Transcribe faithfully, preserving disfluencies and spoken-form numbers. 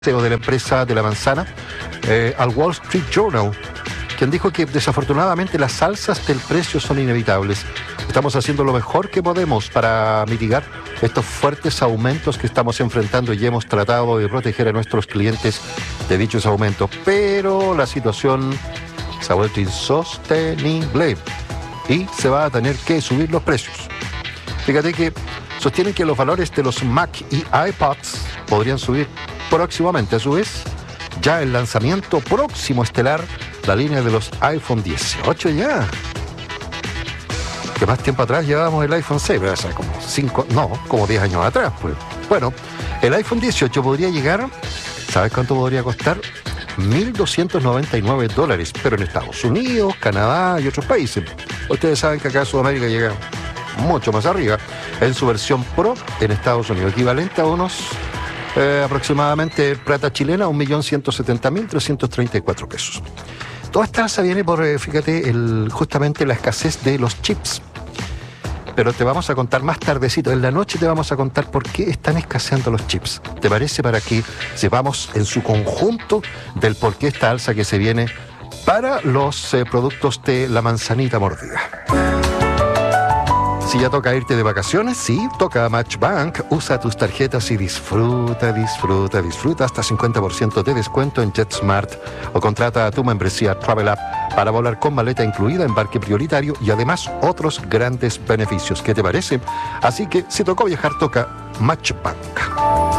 C E O de la empresa de la manzana, eh, al Wall Street Journal, quien dijo que desafortunadamente las alzas del precio son inevitables. Estamos haciendo lo mejor que podemos para mitigar estos fuertes aumentos que estamos enfrentando y hemos tratado de proteger a nuestros clientes de dichos aumentos, pero la situación se ha vuelto insostenible y se va a tener que subir los precios. Fíjate que sostienen que los valores de los Mac y iPods podrían subir próximamente. A su vez, ya el lanzamiento próximo estelar, la línea de los iPhone dieciocho ya. Que más tiempo atrás llevábamos el iPhone seis, o sea, como cinco, no, como diez años atrás, pues. Bueno, el iPhone dieciocho podría llegar, ¿sabes cuánto podría costar? mil doscientos noventa y nueve dólares, pero en Estados Unidos, Canadá y otros países. Ustedes saben que acá en Sudamérica llega mucho más arriba, en su versión Pro en Estados Unidos, equivalente a unos eh, aproximadamente plata chilena, un millón ciento setenta mil trescientos treinta y cuatro pesos. Toda esta alza viene por, eh, fíjate, el, justamente la escasez de los chips. Pero te vamos a contar más tardecito, en la noche te vamos a contar por qué están escaseando los chips. ¿Te parece? Para que sepamos en su conjunto del por qué esta alza que se viene para los eh, productos de la manzanita mordida. Si ya toca irte de vacaciones, sí, toca MatchBank. Usa tus tarjetas y disfruta, disfruta, disfruta hasta cincuenta por ciento de descuento en JetSmart o contrata a tu membresía Travel App para volar con maleta incluida, embarque prioritario y además otros grandes beneficios. ¿Qué te parece? Así que si tocó viajar, toca MatchBank.